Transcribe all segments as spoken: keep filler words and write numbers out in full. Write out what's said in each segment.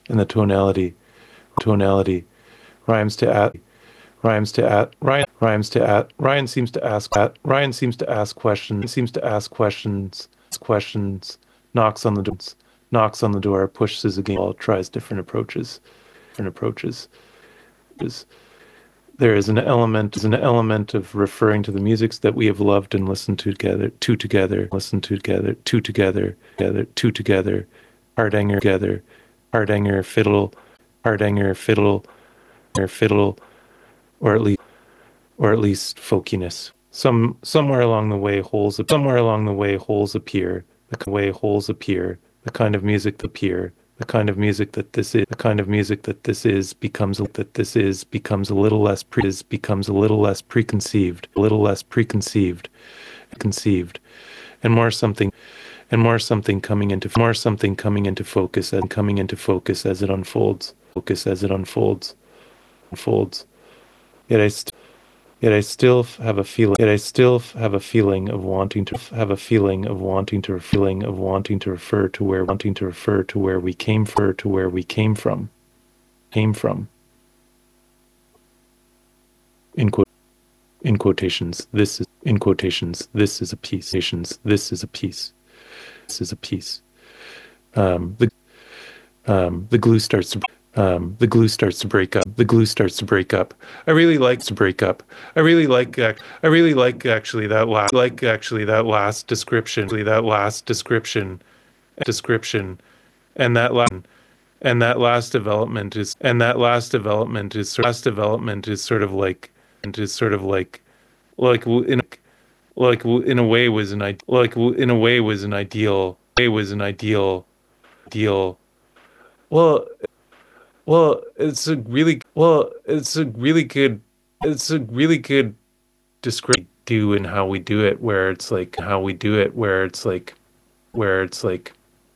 and the tonality, tonality, rhymes to at, rhymes to at, Ryan, rhymes to at, Ryan seems to ask at, Ryan seems to ask questions, seems to ask questions, questions, knocks on the door, knocks on the door, pushes again, tries different approaches, different approaches. There is an element, is an element of referring to the musics that we have loved and listened to together, to together, listened to together, to together, together, to together, Hardanger together, Hardanger fiddle, Hardanger fiddle, or fiddle, or at least, or at least folkiness. Some somewhere along the way, holes somewhere along the way, holes appear. The way holes appear, the kind of music that appear, the kind of music that this is, the kind of music that this is becomes that this is becomes a little less pre is becomes a little less preconceived, a little less preconceived, conceived, and more something, and more something coming into more something coming into focus and coming into focus as it unfolds, focus as it unfolds, unfolds. Yet I. St- Yet I still have a feeling. Yet I still have a feeling of wanting to have a feeling of wanting to feeling of wanting to refer to where wanting to refer to where we came for to where we came from, came from. In quote, in quotations. This is in quotations. This is a piece. This is a piece. This is a piece. Um, the um, the glue starts to. Um, the glue starts to break up. The glue starts to break up. I really like to break up. I really like. Uh, I really like actually that last. Like actually that last description. That last description. Description, and that last. And that last development is. And that last development is. Last development is sort of like. And is sort of like. Like in. Like in a way was an ideal. Like in a way was an ideal. Way was an ideal. Ideal. Well. Well, it's a really well, it's a really good, it's a really good description do and how we do it, where it's like how we do it, where it's like, where it's like,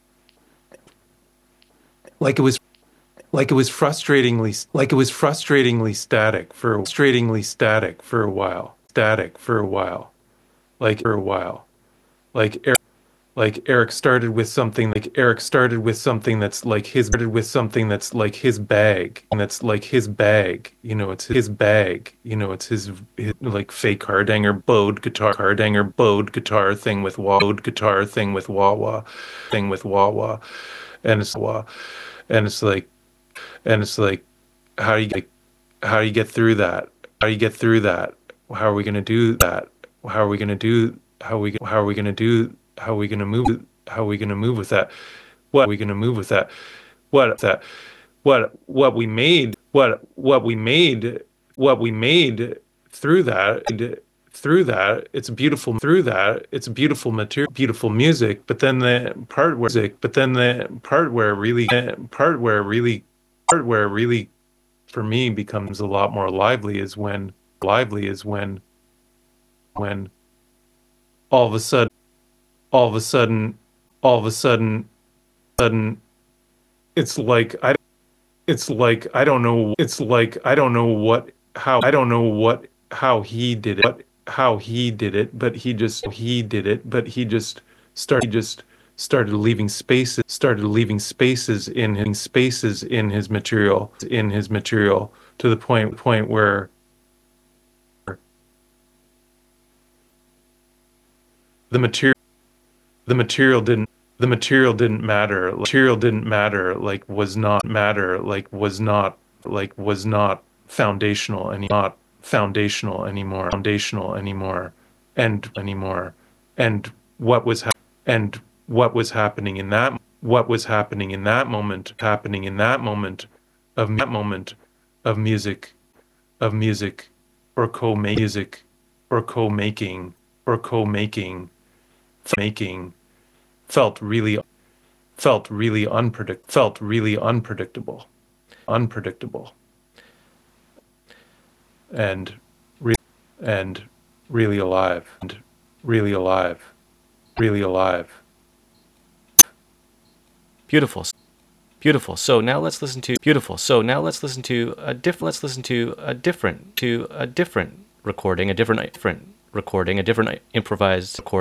like it was, like it was frustratingly, like it was frustratingly static for frustratingly static for a while, static for a while, like for a while, like. Like Eric started with something like Eric started with something that's like his started with something that's like his bag and that's like his bag, you know, it's his bag, you know, it's his, his like fake Hardanger bowed guitar Hardanger bowed guitar thing with wah bowed guitar thing with wah wah thing with wah wah and it's wah and it's like and it's like how do you get how do you get through that? How do you get through that? How are we gonna do that? How are we gonna do how are we how are we gonna do how are we going to move how are we going to move with that what are we going to move with that what that what what we made what what we made what we made through that through that it's beautiful through that it's beautiful material beautiful music but then the part where music but then the part where really part where really part where really for me becomes a lot more lively is when lively is when when all of a sudden all of a sudden, all of a sudden, sudden, it's like I, it's like I don't know. It's like I don't know what how I don't know what how he did it, how he did it, but he just he did it, but he just started he just started leaving spaces, started leaving spaces in his spaces in his material, in his material to the point point where the material. The material didn't the material didn't matter. Material didn't matter, like was not matter, like was not like was not foundational any not foundational anymore. Foundational anymore. And anymore. And what was ha- and what was happening in that what was happening in that moment happening in that moment of that moment of music of music or co-music or co-making or co-making making felt really felt really unpredict felt really unpredictable unpredictable and re- and really alive and really alive really alive Beautiful. Beautiful. So now let's listen to beautiful. So now let's listen to a different let's listen to a different to a different recording, a different different recording, a different improvised recording.